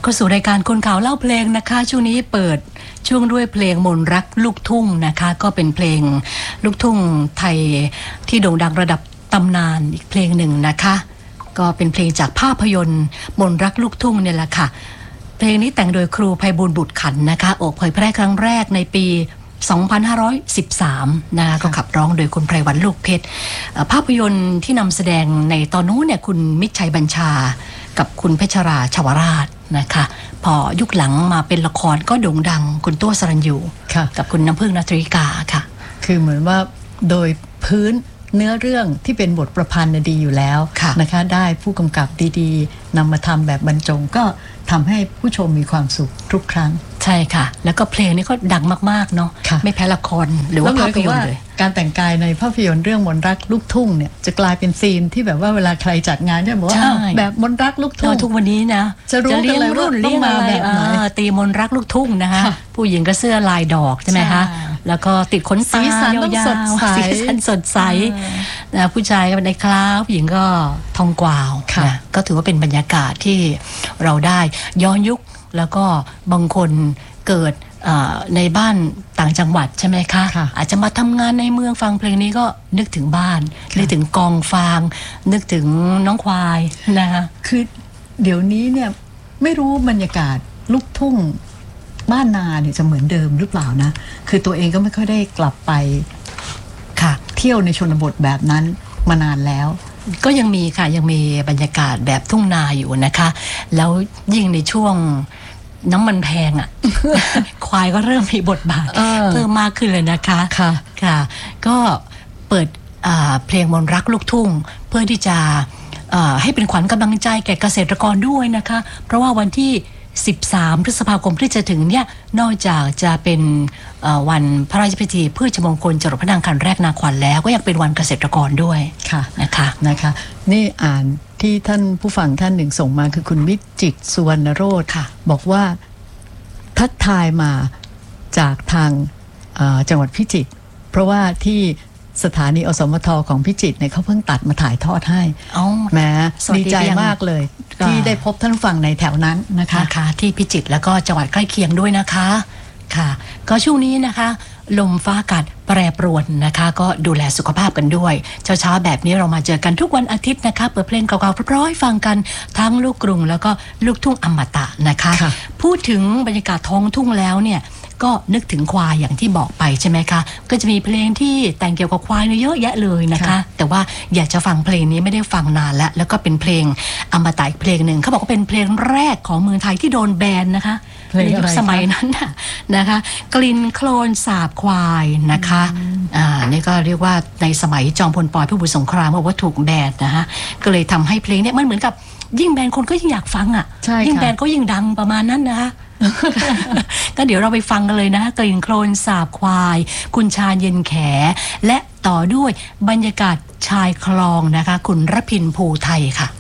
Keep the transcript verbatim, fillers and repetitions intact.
เข้าสู่รายการคนข่าวเล่าเพลงนะคะช่วงนี้เปิดช่วงด้วยเพลงมนต์รักลูกทุ่งนะคะก็เป็นเพลงลูกทุ่งไทยที่โด่งดังระดับตำนานอีกเพลงหนึ่งนะคะก็เป็นเพลงจากภาพยนตร์มนต์รักลูกทุ่งเนี่ยแหละค่ะเพลงนี้แต่งโดยครูไพบูลย์บุตรขันธ์นะคะออกเผยแพร่ครั้งแรกในปีสองพันห้าร้อยสิบสามนะคะก็ขับร้องโดยคุณไพรวันลูกเพชรภาพยนตร์ที่นำแสดงในตอนนู้นเนี่ยคุณมิตรชัยบัญชากับคุณเพชรราชวราชนะคะพอยุคหลังมาเป็นละครก็โด่งดังคุณตัวสรัญยูกับคุณน้ำพึ่งณฑริกาค่ะคือเหมือนว่าโดยพื้นเนื้อเรื่องที่เป็นบทประพันธ์ดีอยู่แล้วนะคะได้ผู้กำกับดีๆนำมาทำแบบบรรจงก็ทำให้ผู้ชมมีความสุขทุกครั้งใช่ค่ะแล้วก็เพลงนี้ก็ดังมากๆเนาะไม่แพ้ละครหรือว่าภาพยนตร์เลยการแต่งกายในภาพยนตร์เรื่องมนต์รักลูกทุ่งเนี่ยจะกลายเป็นซีนที่แบบว่าเวลาใครจัดงานจะบอกว่าแบบมนต์รักลูกทุ่งทุกวันนี้นะจะรู้กันเลยว่าต้องมาแบบไหนตีมนต์รักลูกทุ่งนะคะผู้หญิงก็เสื้อลายดอกใช่ไหมคะแล้วก็ติดขนตายาวๆสีสันสดใสนะผู้ชายก็ในคลาผู้หญิงก็ทองกวาวนะก็ถือว่าเป็นบรรยากาศที่เราได้ย้อนยุคแล้วก็บางคนเกิดในบ้านต่างจังหวัดใช่ไหมคะอาจจะมาทำงานในเมืองฟังเพลงนี้ก็นึกถึงบ้านนึกถึงกองฟางนึกถึงน้องควายนะคะคือเดี๋ยวนี้เนี่ยไม่รู้บรรยากาศลูกทุ่งบ้านนาเนี่ยจะเหมือนเดิมหรือเปล่านะคือตัวเองก็ไม่ค่อยได้กลับไปค่ะเที่ยวในชนบทแบบนั้นมานานแล้วก็ยังมีค่ะยังมีบรรยากาศแบบทุ่งนาอยู่นะคะแล้วยิ่งในช่วงน้ำมันแพงอ่ะ ควายก็เริ่มมีบทบาทเพิ่มมากขึ้นเลยนะคะค่ะค่ะก็เปิดเพลงมนต์รักลูกทุ่งเพื่อที่จะให้เป็นขวัญกำลังใจแก่เกษตรกรด้วยนะคะเพราะว่าวันที่สิบสามพฤษภาคมที่จะถึงเนี่ยนอกจากจะเป็นวันพระราชพิธีพืชมงคลจรดพระนางคันแรกนาขวัญแล้วก็ยังเป็นวันเกษตรกรด้วยค่ะนะคะนะคะนี่อ่านที่ท่านผู้ฟังท่านหนึ่งส่งมาคือคุณวิจิตรสุวรรณโรจน์บอกว่าทักทายมาจากทางจังหวัดพิจิตรเพราะว่าที่สถานีอสมทของพิจิตรเนี่ยเขาเพิ่งตัดมาถ่ายทอดให้แม้ดีใจมากเลยที่ได้พบท่านฟังในแถวนั้นนะคะค่ะที่พิจิตรแล้วก็จังหวัดใกล้เคียงด้วยนะคะค่ะก็ช่วงนี้นะคะลมฟ้าอากาศแปรปรวนนะคะก็ดูแลสุขภาพกันด้วยเช้าๆแบบนี้เรามาเจอกันทุกวันอาทิตย์นะคะเปิดเพลงเก่าๆเพราะๆให้ฟังกันทั้งลูกกรุงแล้วก็ลูกทุ่งอมตะนะคะพูดถึงบรรยากาศท้องทุ่งแล้วเนี่ยก็นึกถึงควายอย่างที่บอกไปใช่ไหมคะก็จะมีเพลงที่แต่งเกี่ยวกับควายเยอะแยะเลยนะคะแต่ว่าอยากจะฟังเพลงนี้ไม่ได้ฟังนานแล้วแล้วก็เป็นเพลงอมตะอีกเพลงหนึ่งเขาบอกว่าเป็นเพลงแรกของเมืองไทยที่โดนแบนนะคะในยุคสมัยนั้นนะคะกลิ่นโคลนสาบควายนะคะอ่านี่ก็เรียกว่าในสมัยจอมพลป.พิบูลสงครามบอกว่าถูกแบนนะคะก็เลยทำให้เพลงนี้มันเหมือนกับยิ่งแบนคนก็ยิ่งอยากฟังอ่ะยิ่งแบนก็ยิ่งดังประมาณนั้นนะคะก็เดี๋ยวเราไปฟังกันเลยนะกลิ่นโคลนสาบควายคุณชาญเย็นแขและต่อด้วยบรรยากาศชายคลองนะคะคุณรพินภูไทยค่ะ